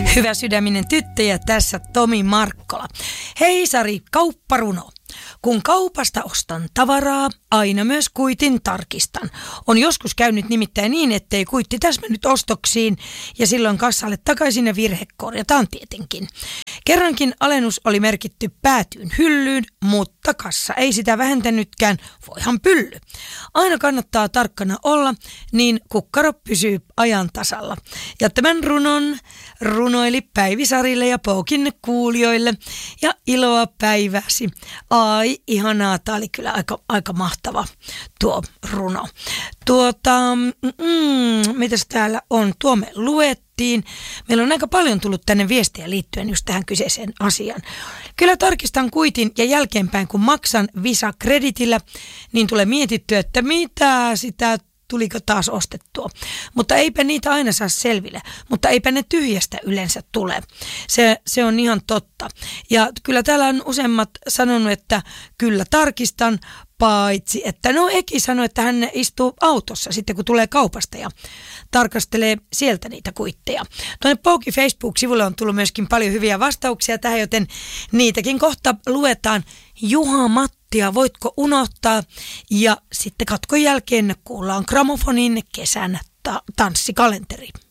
Hyvä sydäminen tyttöjä, tässä Tomi Markkola. Hei Sari, kaupparuno. Kun kaupasta ostan tavaraa, aina myös kuitin tarkistan. On joskus käynyt nimittäin niin, ettei kuitti täsmennyt ostoksiin ja silloin kassalle takaisin ja virhe korjataan tietenkin. Kerrankin alennus oli merkitty päätyyn hyllyyn, mutta kassa ei sitä vähentänytkään, voihan pylly. Aina kannattaa tarkkana olla, niin kukkaro pysyy ajan tasalla. Ja tämän runon runoili Päivi Sarille ja Poukin kuulijoille ja iloa päiväsi. Ai, ihanaa, tää oli kyllä aika mahtava tuo runo. Mitäs täällä on? Tuo me luettiin. Meillä on aika paljon tullut tänne viestiä liittyen just tähän kyseiseen asiaan. Kyllä tarkistan kuitin ja jälkeenpäin kun maksan Visa-kreditillä, niin tulee mietittyä, että mitä sitä tuliko taas ostettua. Mutta eipä niitä aina saa selville, mutta eipä ne tyhjästä yleensä tule. Se on ihan totta. Ja kyllä täällä on useimmat sanonut, että kyllä tarkistan, paitsi että Eki sanoi, että hän istuu autossa sitten kun tulee kaupasta ja tarkastelee sieltä niitä kuitteja. Tuonne Pouki Facebook-sivulle on tullut myöskin paljon hyviä vastauksia tähän, joten niitäkin kohta luetaan. Juha Mattia, voitko unohtaa? Ja sitten katkon jälkeen kuullaan Gramofonin kesän tanssikalenteri.